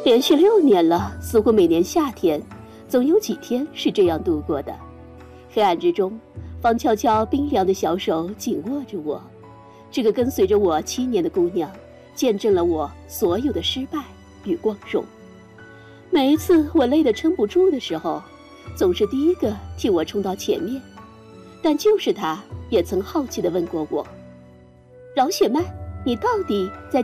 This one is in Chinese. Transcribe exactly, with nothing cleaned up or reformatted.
连续六年了，似乎每年夏天，总有几天是这样度过的。黑暗之中，方悄悄冰凉的小手紧握着我，这个跟随着我七年的姑娘，见证了我所有的失败与光荣。每一次我累得撑不住的时候，总是第一个替我冲到前面。但就是他，也曾好奇地问过我：饶雪漫，你到底在